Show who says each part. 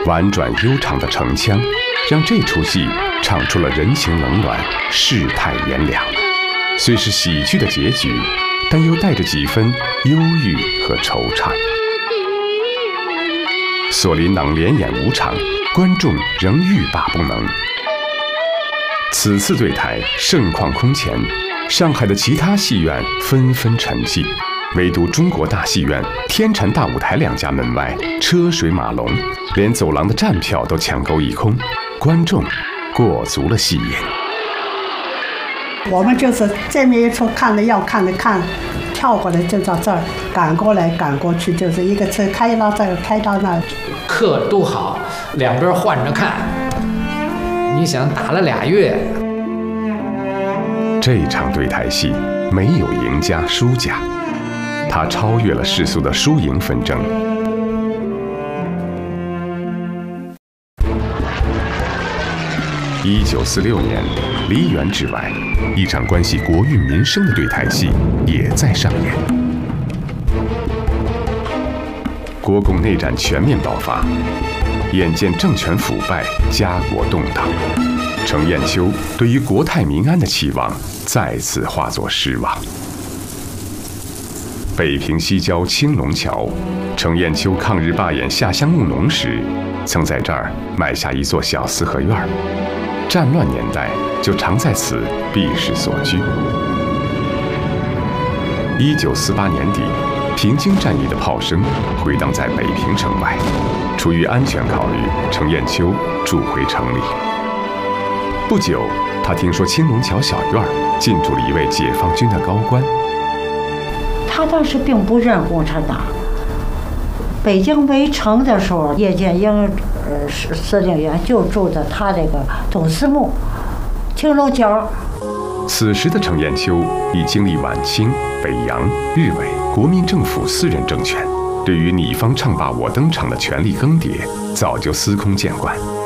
Speaker 1: 婉转悠长的城腔，让这出戏唱出了人情冷暖、世态炎凉。虽是喜剧的结局，但又带着几分忧郁和惆怅。索琳囊连演5场，观众仍欲罢不能。此次对台盛况空前，上海的其他戏院纷纷沉寂，唯独中国大戏院、天蟾大舞台2家门外车水马龙，连走廊的站票都抢购一空，观众过足了戏瘾。
Speaker 2: 我们就是这面一出看了要看的看，跳过来就到这儿，赶过来赶过去，就是一个车开到这儿开到那儿。
Speaker 3: 课都好，两边换着看。你想打了2月，
Speaker 1: 这场对台戏没有赢家输家，它超越了世俗的输赢纷争。1946年，梨园之外，一场关系国运民生的对台戏也在上演。国共内战全面爆发，眼见政权腐败，家国动荡，程砚秋对于国泰民安的期望再次化作失望。北平西郊青龙桥，程砚秋抗日罢演下乡务农时，曾在这儿买下一座小四合院，战乱年代就常在此避世所居。1948年底，平津战役的炮声回荡在北平城外，出于安全考虑，程砚秋住回城里。不久，他听说青龙桥小院进驻了一位解放军的高官。
Speaker 4: 他当时并不认共产党。北京围城的时候，叶剑英司令员就住在他这个总司墓青龙桥。
Speaker 1: 此时的程砚秋已经历晚清、北洋、日伪、国民政府4任政权，对于你方唱罢我登场的权力更迭，早就司空见惯。